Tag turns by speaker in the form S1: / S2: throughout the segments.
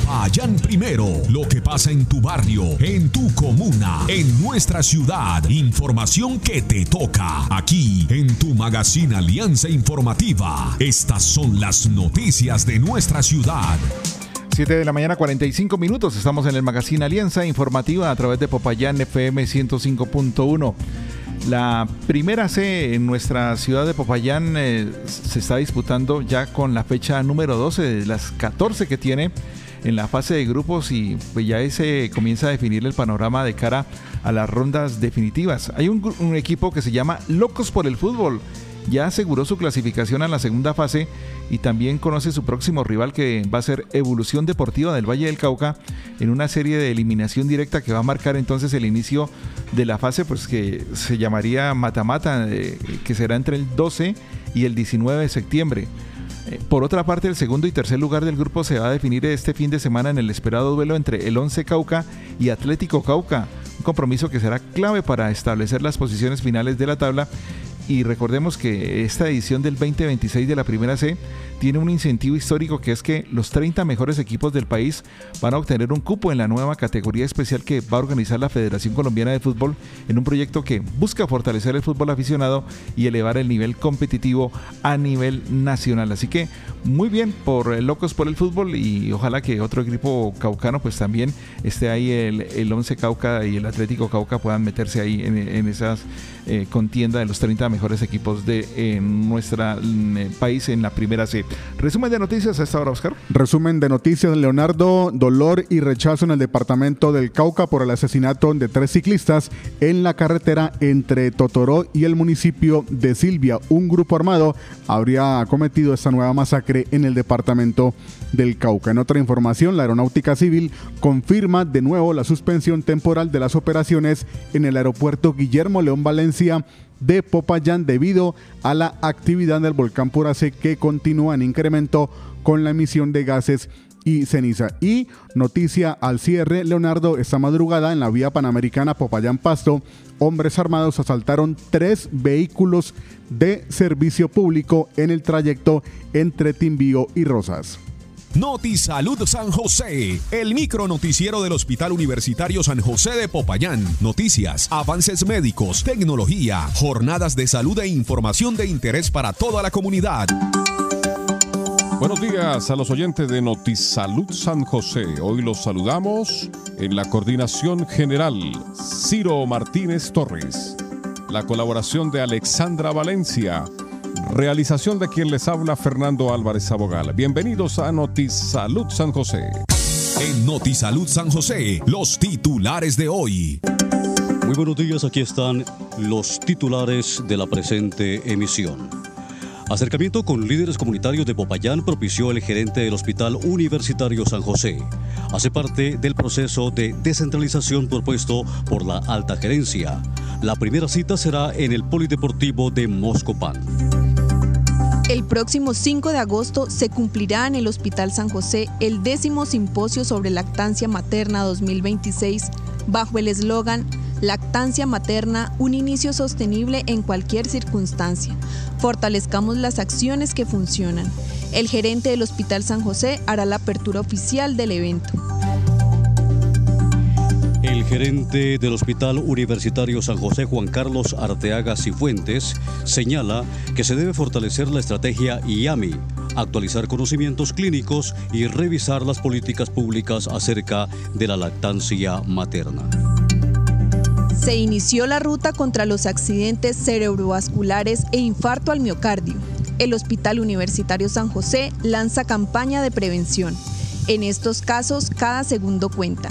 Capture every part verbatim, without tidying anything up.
S1: Popayán Primero. Lo que pasa en tu barrio, en tu comuna, en nuestra ciudad. Información que te toca. Aquí, en tu magazine Alianza Informativa. Estas son las noticias de nuestra ciudad.
S2: siete de la mañana, cuarenta y cinco minutos. Estamos en el magazine Alianza Informativa a través de Popayán F M ciento cinco punto uno. La primera C en nuestra ciudad de Popayán eh, se está disputando ya con la fecha número doce de las catorce que tiene en la fase de grupos, y pues ya se comienza a definir el panorama de cara a las rondas definitivas. Hay un, un equipo que se llama Locos por el Fútbol. Ya aseguró su clasificación a la segunda fase y también conoce su próximo rival, que va a ser Evolución Deportiva del Valle del Cauca, en una serie de eliminación directa que va a marcar entonces el inicio de la fase, pues que se llamaría mata-mata, eh, que será entre el doce y el diecinueve de septiembre. Eh, por otra parte, el segundo y tercer lugar del grupo se va a definir este fin de semana en el esperado duelo entre el Once Cauca y Atlético Cauca, un compromiso que será clave para establecer las posiciones finales de la tabla. Y recordemos que esta edición del veinte veintiséis de la Primera C tiene un incentivo histórico, que es que los treinta mejores equipos del país van a obtener un cupo en la nueva categoría especial que va a organizar la Federación Colombiana de Fútbol, en un proyecto que busca fortalecer el fútbol aficionado y elevar el nivel competitivo a nivel nacional. Así que muy bien por Locos por el Fútbol, y ojalá que otro equipo caucano pues también esté ahí, el, el Once Cauca y el Atlético Cauca puedan meterse ahí en, en esas eh, contienda de los treinta mejores equipos de eh, nuestro eh, país en la Primera C. Resumen de noticias a esta hora, Oscar.
S3: Resumen de noticias, Leonardo. Dolor y rechazo en el departamento del Cauca por el asesinato de tres ciclistas en la carretera entre Totoró y el municipio de Silvia. Un grupo armado habría cometido esta nueva masacre en el departamento del Cauca. En otra información, la Aeronáutica Civil confirma de nuevo la suspensión temporal de las operaciones en el aeropuerto Guillermo León Valencia de Popayán debido a la actividad del volcán Puracé, que continúa en incremento con la emisión de gases y ceniza. Y noticia al cierre, Leonardo, esta madrugada en la vía panamericana Popayán-Pasto, hombres armados asaltaron tres vehículos de servicio público en el trayecto entre Timbío y Rosas.
S1: Notisalud San José, el micro noticiero del Hospital Universitario San José de Popayán. Noticias, avances médicos, tecnología, jornadas de salud e información de interés para toda la comunidad.
S4: Buenos días a los oyentes de Notisalud San José. Hoy los saludamos en la coordinación general, Ciro Martínez Torres. La colaboración de Alexandra Valencia. Realización de quien les habla, Fernando Álvarez Abogal. Bienvenidos a Notisalud San José.
S1: En Notisalud San José, los titulares de hoy.
S5: Muy buenos días, aquí están los titulares de la presente emisión. Acercamiento con líderes comunitarios de Popayán propició el gerente del Hospital Universitario San José. Hace parte del proceso de descentralización propuesto por la alta gerencia. La primera cita será en el Polideportivo de Moscopán.
S6: El próximo cinco de agosto se cumplirá en el Hospital San José el décimo simposio sobre lactancia materna dos mil veintiséis, bajo el eslogan Lactancia materna, un inicio sostenible en cualquier circunstancia. Fortalezcamos las acciones que funcionan. El gerente del Hospital San José hará la apertura oficial del evento.
S5: El gerente del Hospital Universitario San José, Juan Carlos Arteaga Cifuentes, señala que se debe fortalecer la estrategia I A M I, actualizar conocimientos clínicos y revisar las políticas públicas acerca de la lactancia materna.
S6: Se inició la ruta contra los accidentes cerebrovasculares e infarto al miocardio. El Hospital Universitario San José lanza campaña de prevención. En estos casos, cada segundo cuenta.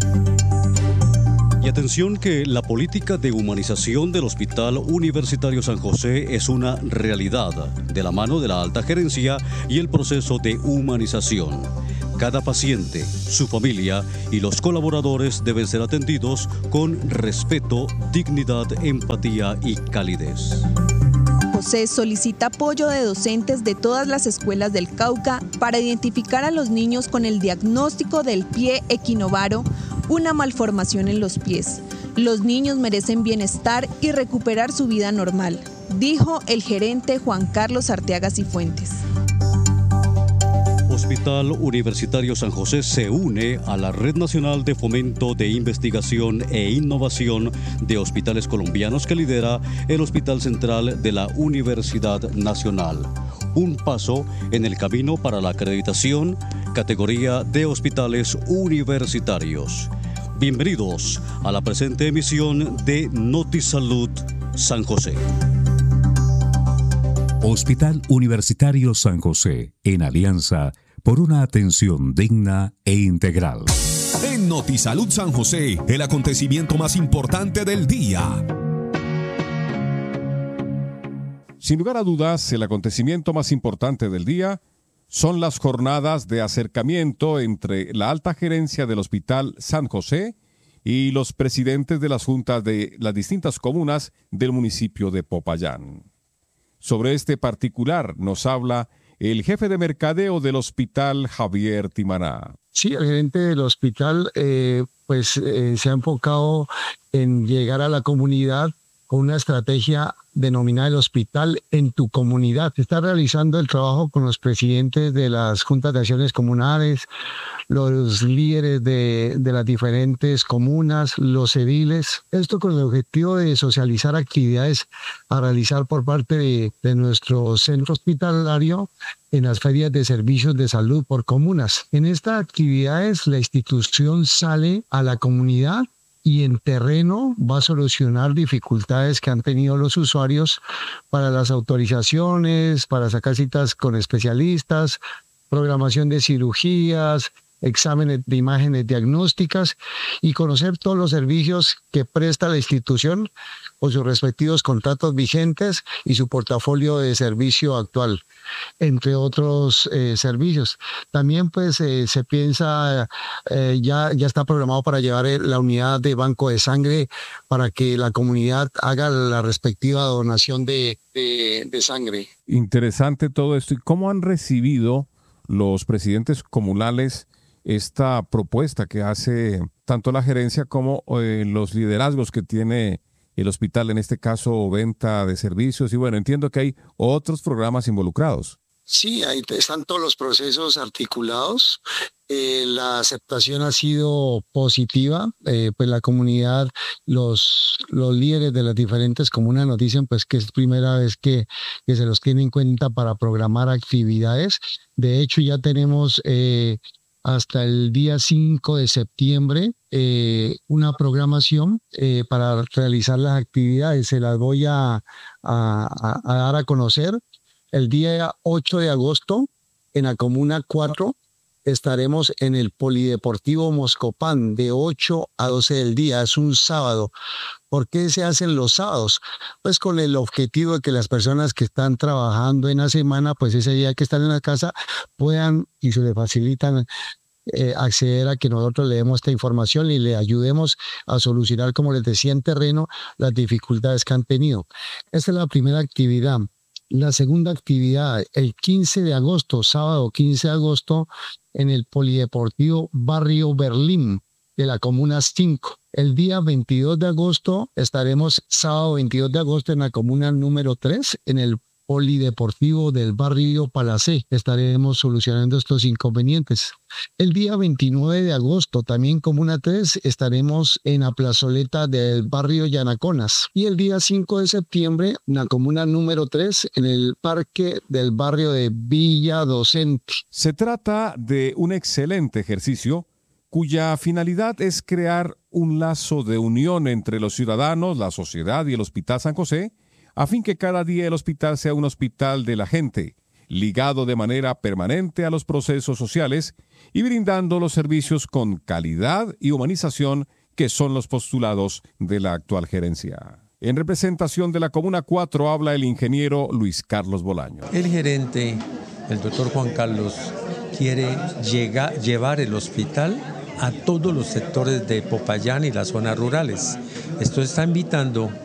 S5: Y atención que la política de humanización del Hospital Universitario San José es una realidad, de la mano de la alta gerencia y el proceso de humanización. Cada paciente, su familia y los colaboradores deben ser atendidos con respeto, dignidad, empatía y calidez.
S6: José solicita apoyo de docentes de todas las escuelas del Cauca para identificar a los niños con el diagnóstico del pie equinovaro, una malformación en los pies. Los niños merecen bienestar y recuperar su vida normal, dijo el gerente Juan Carlos Arteaga Cifuentes.
S5: Hospital Universitario San José se une a la Red Nacional de Fomento de Investigación e Innovación de Hospitales Colombianos que lidera el Hospital Central de la Universidad Nacional. Un paso en el camino para la acreditación, categoría de hospitales universitarios. Bienvenidos a la presente emisión de Notisalud San José.
S1: Hospital Universitario San José, en alianza por una atención digna e integral. En Notisalud San José, el acontecimiento más importante del día.
S4: Sin lugar a dudas, el acontecimiento más importante del día son las jornadas de acercamiento entre la alta gerencia del Hospital San José y los presidentes de las juntas de las distintas comunas del municipio de Popayán. Sobre este particular nos habla el jefe de mercadeo del hospital, Javier Timaná.
S7: Sí, el gerente del hospital eh, pues eh, se ha enfocado en llegar a la comunidad con una estrategia denominada el hospital en tu comunidad. Se está realizando el trabajo con los presidentes de las juntas de acciones comunales, los líderes de, de las diferentes comunas, los ediles. Esto con el objetivo de socializar actividades a realizar por parte de, de nuestro centro hospitalario en las ferias de servicios de salud por comunas. En estas actividades la institución sale a la comunidad y en terreno va a solucionar dificultades que han tenido los usuarios para las autorizaciones, para sacar citas con especialistas, programación de cirugías, exámenes de imágenes diagnósticas y conocer todos los servicios que presta la institución con sus respectivos contratos vigentes y su portafolio de servicio actual, entre otros eh, servicios. También pues eh, se piensa, eh, ya, ya está programado para llevar la unidad de banco de sangre para que la comunidad haga la respectiva donación de, de, de sangre.
S4: Interesante todo esto. ¿Y cómo han recibido los presidentes comunales esta propuesta que hace tanto la gerencia como eh, los liderazgos que tiene el hospital, en este caso venta de servicios? Y bueno, entiendo que hay otros programas involucrados.
S7: Sí, ahí están todos los procesos articulados. Eh, la aceptación ha sido positiva, eh, pues la comunidad, los, los líderes de las diferentes comunas nos dicen pues que es primera vez que, que se los tiene en cuenta para programar actividades. De hecho, ya tenemos eh, hasta el día cinco de septiembre eh, una programación eh, para realizar las actividades. Se las voy a, a, a dar a conocer. El día ocho de agosto, en la Comuna cuatro, estaremos en el Polideportivo Moscopán de ocho a doce del día. Es un sábado. ¿Por qué se hacen los sábados? Pues con el objetivo de que las personas que están trabajando en la semana, pues ese día que están en la casa, puedan y se les facilitan eh, acceder a que nosotros le demos esta información y le ayudemos a solucionar, como les decía, en terreno, las dificultades que han tenido. Esta es la primera actividad. La segunda actividad, el quince de agosto, sábado quince de agosto, en el Polideportivo Barrio Berlín de la Comuna cinco. El día veintidós de agosto estaremos, sábado veintidós de agosto, en la Comuna número tres, en el Polideportivo del Barrio Palacé. Estaremos solucionando estos inconvenientes. El día veintinueve de agosto, también Comuna tres, estaremos en la plazoleta del Barrio Yanaconas. Y el día cinco de septiembre, en la Comuna número tres, en el Parque del Barrio de Villa Docente.
S4: Se trata de un excelente ejercicio cuya finalidad es crear un lazo de unión entre los ciudadanos, la sociedad y el Hospital San José, a fin que cada día el hospital sea un hospital de la gente, ligado de manera permanente a los procesos sociales y brindando los servicios con calidad y humanización que son los postulados de la actual gerencia. En representación de la Comuna cuatro habla el ingeniero Luis Carlos Bolaño.
S8: El gerente, el doctor Juan Carlos, quiere llegar, llevar el hospital a todos los sectores de Popayán y las zonas rurales. Esto está invitando